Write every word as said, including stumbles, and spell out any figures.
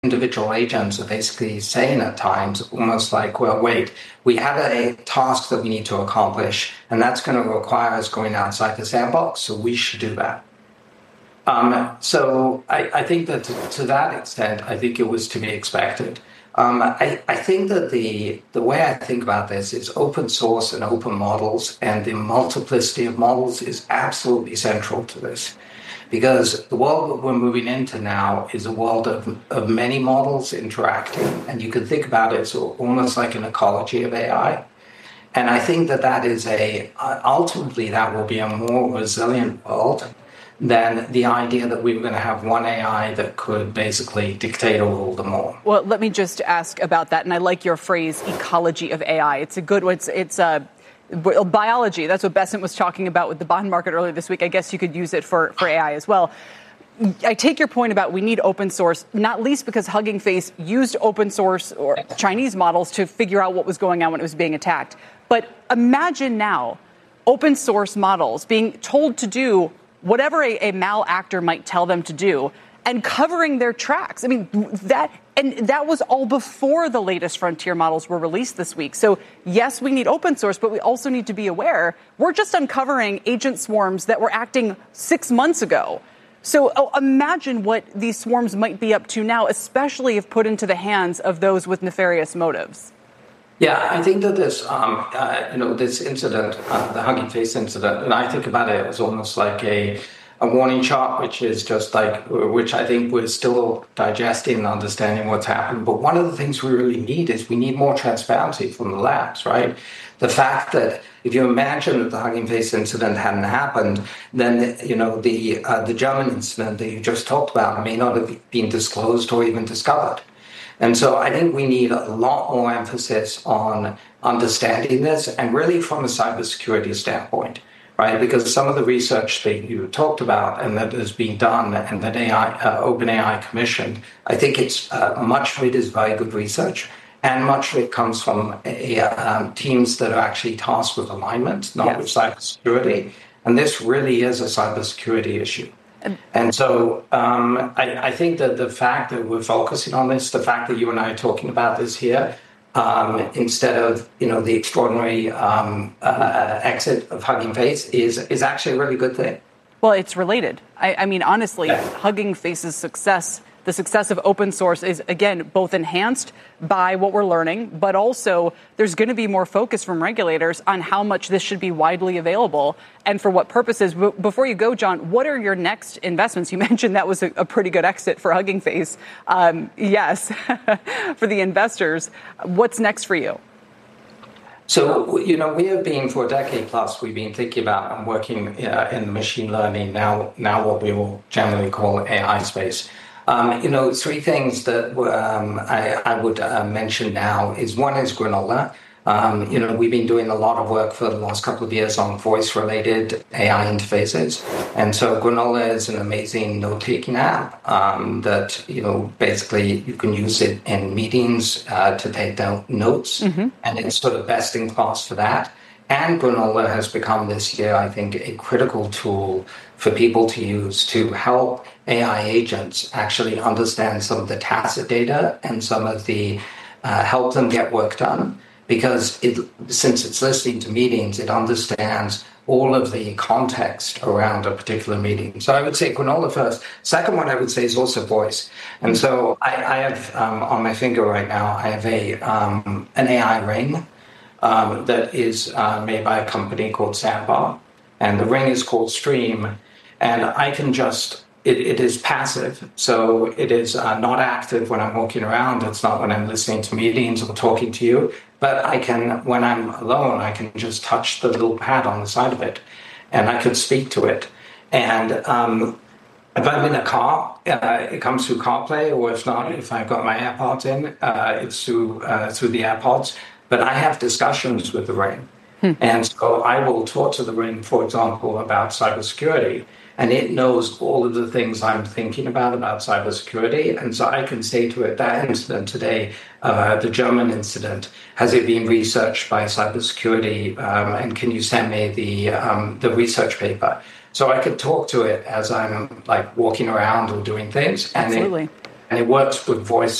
individual agents are basically saying at times, almost like, well, wait, we have a task that we need to accomplish, and that's going to require us going outside the sandbox, so we should do that. Um, so I, I think that to, to that extent, I think it was to be expected. Um, I, I think that the the way I think about this is open source and open models, and the multiplicity of models is absolutely central to this. Because the world that we're moving into now is a world of, of many models interacting, and you can think about it as almost like an ecology of A I. And I think that that is a, ultimately that will be a more resilient world than the idea that we were going to have one A I that could basically dictate or rule them all. Well, let me just ask about that, and I like your phrase, ecology of A I. It's a good one. It's, it's a... biology, that's what Bessent was talking about with the bond market earlier this week. I guess you could use it for, for A I as well. I take your point about we need open source, not least because Hugging Face used open source or Chinese models to figure out what was going on when it was being attacked. But imagine now open source models being told to do whatever a, a malactor might tell them to do and covering their tracks. I mean, that and that was all before the latest frontier models were released this week. So, yes, we need open source, but we also need to be aware we're just uncovering agent swarms that were acting six months ago. So oh, imagine what these swarms might be up to now, especially if put into the hands of those with nefarious motives. Yeah, I think that this, um, uh, you know, this incident, uh, the Hugging Face incident, and I think about it as almost like a a warning shot, which is just like, which I think we're still digesting and understanding what's happened. But one of the things we really need is we need more transparency from the labs, right? The fact that if you imagine that the Hugging Face incident hadn't happened, then, you know, the uh, the German incident that you just talked about may not have been disclosed or even discovered. And so I think we need a lot more emphasis on understanding this, and really from a cybersecurity standpoint. Right, because some of the research that you talked about and that has been done and that A I, uh, OpenAI commissioned, I think it's uh, much of it is very good research, and much of it comes from a, um, teams that are actually tasked with alignment, not yes. with cybersecurity. And this really is a cybersecurity issue. And so um, I, I think that the fact that we're focusing on this, the fact that you and I are talking about this here, Um, instead of, you know, the extraordinary um, uh, exit of Hugging Face is is actually a really good thing. Well, it's related. I, I mean, honestly, yeah. Hugging Face's success, the success of open source is, again, both enhanced by what we're learning, but also there's going to be more focus from regulators on how much this should be widely available and for what purposes. B- before you go, John, what are your next investments? You mentioned that was a, a pretty good exit for Hugging Face. Um, yes, for the investors. What's next for you? So, you know, we have been, for a decade plus, we've been thinking about and working uh, in the machine learning, now, now what we will generally call A I space. Um, you know, three things that um, I, I would uh, mention now is one is Granola. Um, you know, we've been doing a lot of work for the last couple of years on voice-related A I interfaces. And so Granola is an amazing note-taking app um, that, you know, basically you can use it in meetings uh, to take down notes. Mm-hmm. And it's sort of best in class for that. And Granola has become this year, I think, a critical tool for people to use to help A I agents actually understand some of the tacit data and some of the, uh, help them get work done. Because it, since it's listening to meetings, it understands all of the context around a particular meeting. So I would say Granola first. Second one I would say is also voice. And so I, I have um, on my finger right now, I have a um, an A I ring um, that is uh, made by a company called Sandbar. And the ring is called Stream. And I can just, it, it is passive. So it is uh, not active when I'm walking around. It's not when I'm listening to meetings or talking to you. But I can, when I'm alone, I can just touch the little pad on the side of it, and I can speak to it. And um, if I'm in a car, uh, it comes through CarPlay, or if not, if I've got my AirPods in, uh, it's through uh, through the AirPods. But I have discussions with the Ring, hmm. and so I will talk to the Ring, for example, about cybersecurity. And it knows all of the things I'm thinking about, about cybersecurity. And so I can say to it, that incident today, uh, the German incident, has it been researched by cybersecurity? Um, and can you send me the um, the research paper? So I could talk to it as I'm like walking around or doing things. And Absolutely. It, and it works with voice